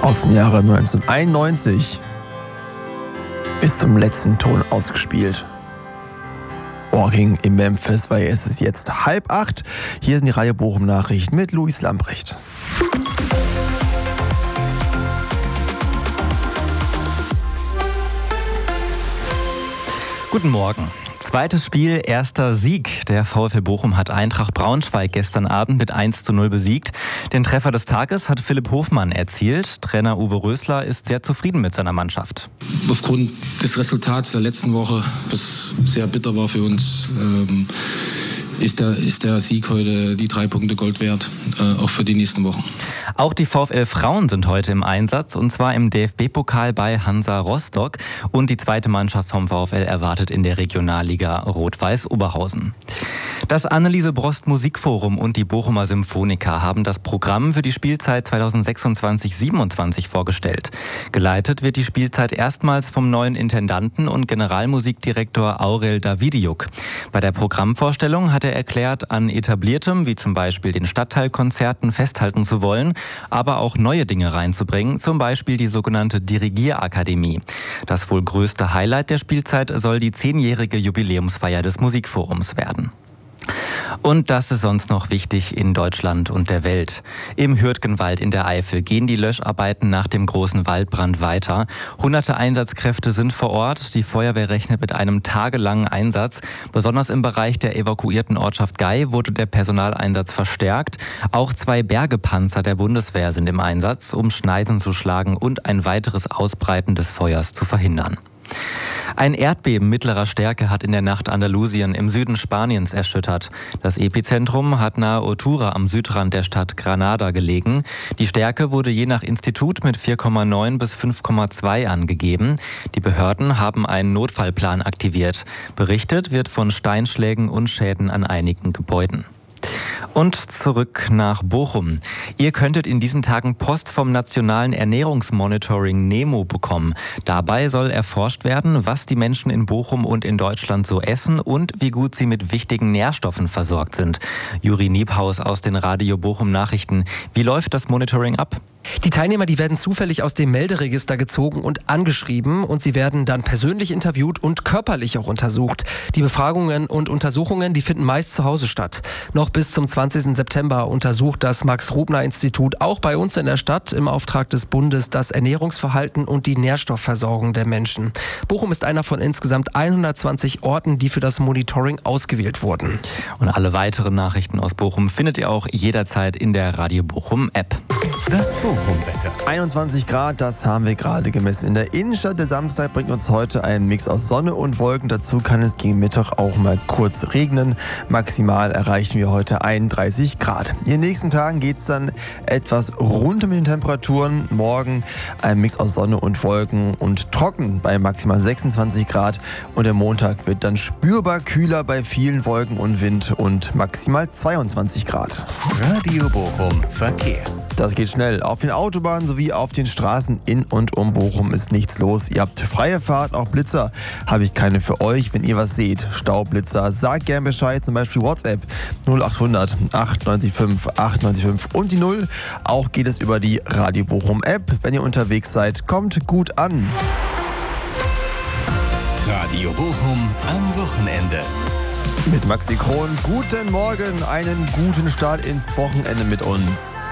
Aus dem Jahre 1991 bis zum letzten Ton ausgespielt. Walking in Memphis, weil es ist jetzt 7:30. Hier sind die Radio Bochum Nachrichten mit Luis Lambrecht. Guten Morgen. Zweites Spiel, erster Sieg. Der VfL Bochum hat Eintracht Braunschweig gestern Abend mit 1:0 besiegt. Den Treffer des Tages hat Philipp Hofmann erzielt. Trainer Uwe Rösler ist sehr zufrieden mit seiner Mannschaft. Aufgrund des Resultats der letzten Woche, das sehr bitter war für uns, ist der Sieg heute die 3 Punkte Gold wert, auch für die nächsten Wochen. Auch die VfL Frauen sind heute im Einsatz, und zwar im DFB-Pokal bei Hansa Rostock. Und die zweite Mannschaft vom VfL erwartet in der Regionalliga Rot-Weiß Oberhausen. Das Anneliese Brost Musikforum und die Bochumer Symphoniker haben das Programm für die Spielzeit 2026/27 vorgestellt. Geleitet wird die Spielzeit erstmals vom neuen Intendanten und Generalmusikdirektor Aurel Davidiuk. Bei der Programmvorstellung hat er erklärt, an etabliertem, wie zum Beispiel den Stadtteilkonzerten, festhalten zu wollen, aber auch neue Dinge reinzubringen, zum Beispiel die sogenannte Dirigierakademie. Das wohl größte Highlight der Spielzeit soll die 10-jährige Jubiläumsfeier des Musikforums werden. Und das ist sonst noch wichtig in Deutschland und der Welt. Im Hürtgenwald in der Eifel gehen die Löscharbeiten nach dem großen Waldbrand weiter. Hunderte Einsatzkräfte sind vor Ort. Die Feuerwehr rechnet mit einem tagelangen Einsatz. Besonders im Bereich der evakuierten Ortschaft Gei wurde der Personaleinsatz verstärkt. Auch 2 Bergepanzer der Bundeswehr sind im Einsatz, um Schneisen zu schlagen und ein weiteres Ausbreiten des Feuers zu verhindern. Ein Erdbeben mittlerer Stärke hat in der Nacht Andalusien im Süden Spaniens erschüttert. Das Epizentrum hat nahe Otura am Südrand der Stadt Granada gelegen. Die Stärke wurde je nach Institut mit 4,9 bis 5,2 angegeben. Die Behörden haben einen Notfallplan aktiviert. Berichtet wird von Steinschlägen und Schäden an einigen Gebäuden. Und zurück nach Bochum. Ihr könntet in diesen Tagen Post vom Nationalen Ernährungsmonitoring NEMO bekommen. Dabei soll erforscht werden, was die Menschen in Bochum und in Deutschland so essen und wie gut sie mit wichtigen Nährstoffen versorgt sind. Juri Niebhaus aus den Radio Bochum Nachrichten. Wie läuft das Monitoring ab? Die Teilnehmer, die werden zufällig aus dem Melderegister gezogen und angeschrieben, und sie werden dann persönlich interviewt und körperlich auch untersucht. Die Befragungen und Untersuchungen, die finden meist zu Hause statt. Noch bis zum 20. September untersucht das Max-Rubner-Institut auch bei uns in der Stadt im Auftrag des Bundes das Ernährungsverhalten und die Nährstoffversorgung der Menschen. Bochum ist einer von insgesamt 120 Orten, die für das Monitoring ausgewählt wurden. Und alle weiteren Nachrichten aus Bochum findet ihr auch jederzeit in der Radio Bochum App. Das Bochum-Wetter. 21 Grad, das haben wir gerade gemessen. In der Innenstadt der Samstag bringt uns heute einen Mix aus Sonne und Wolken. Dazu kann es gegen Mittag auch mal kurz regnen. Maximal erreichen wir heute 31 Grad. In den nächsten Tagen geht es dann etwas runter mit den Temperaturen. Morgen ein Mix aus Sonne und Wolken und trocken bei maximal 26 Grad. Und der Montag wird dann spürbar kühler bei vielen Wolken und Wind und maximal 22 Grad. Radio Bochum Verkehr. Das geht schnell. Auf den Autobahnen sowie auf den Straßen in und um Bochum ist nichts los. Ihr habt freie Fahrt, auch Blitzer habe ich keine für euch. Wenn ihr was seht, Staublitzer, sagt gern Bescheid, zum Beispiel WhatsApp 0800 895 895 und die 0. Auch geht es über die Radio Bochum App. Wenn ihr unterwegs seid, kommt gut an. Radio Bochum am Wochenende. Mit Maxi Kron, guten Morgen, einen guten Start ins Wochenende mit uns.